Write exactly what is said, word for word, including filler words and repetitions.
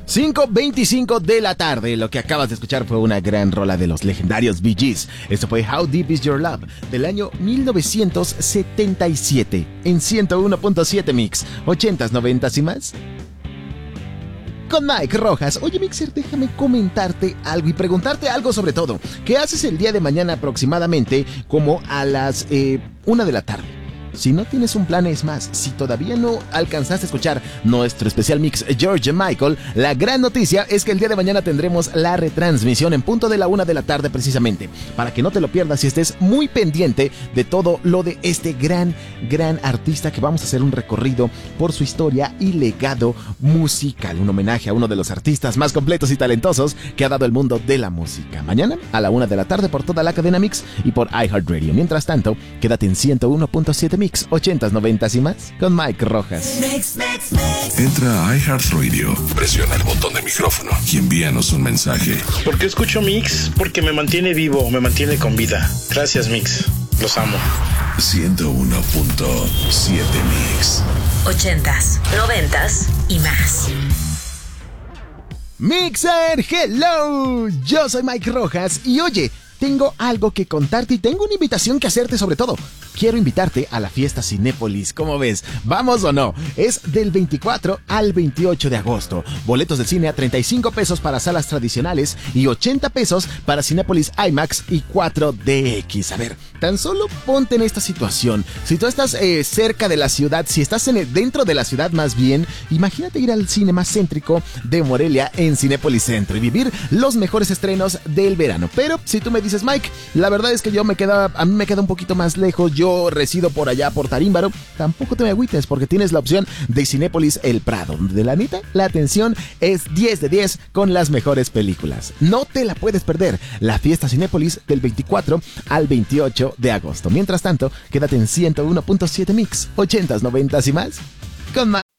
cinco veinticinco de la tarde. Lo que acabas de escuchar fue una gran rola de los legendarios Bee Gees. Esto fue How Deep Is Your Love del año mil novecientos setenta y siete en ciento uno punto siete Mix. ochentas, noventas y más. Con Mike Rojas. Oye, Mixer, déjame comentarte algo y preguntarte algo sobre todo. ¿Qué haces el día de mañana aproximadamente como a las eh, una de la tarde? Si no tienes un plan, es más, si todavía no alcanzaste a escuchar nuestro especial mix George Michael, la gran noticia es que el día de mañana tendremos la retransmisión en punto de la una de la tarde precisamente, para que no te lo pierdas y estés muy pendiente de todo lo de este gran, gran artista que vamos a hacer un recorrido por su historia y legado musical, un homenaje a uno de los artistas más completos y talentosos que ha dado el mundo de la música. Mañana a la una de la tarde por toda la cadena Mix y por iHeartRadio. Mientras tanto, quédate en ciento uno punto siete Mix, ochentas, noventas y más, con Mike Rojas. Mix, mix, mix. Entra a iHeartRadio, presiona el botón de micrófono y envíanos un mensaje. ¿Por qué escucho Mix? Porque me mantiene vivo, me mantiene con vida. Gracias, Mix. Los amo. ciento uno punto siete Mix. Ochentas, noventas y más. Mixer, hello. Yo soy Mike Rojas y oye, tengo algo que contarte y tengo una invitación que hacerte sobre todo. Quiero invitarte a la fiesta Cinépolis. ¿Cómo ves? ¿Vamos o no? Es del veinticuatro al veintiocho de agosto. Boletos del cine a treinta y cinco pesos para salas tradicionales y ochenta pesos para Cinépolis IMAX y cuatro D X. A ver, tan solo ponte en esta situación. Si tú estás eh, cerca de la ciudad, si estás en el, dentro de la ciudad más bien, imagínate ir al cine más céntrico de Morelia en Cinépolis Centro y vivir los mejores estrenos del verano. Pero si tú me dices, Mike, la verdad es que yo me queda, a mí me queda un poquito más lejos, yo resido por allá por Tarímbaro, tampoco te me agüites porque tienes la opción de Cinépolis El Prado, donde la neta, la atención es diez de diez con las mejores películas. No te la puedes perder, la fiesta Cinépolis del veinticuatro al veintiocho de agosto. Mientras tanto, quédate en ciento uno punto siete Mix, ochentas, noventas y más, con más.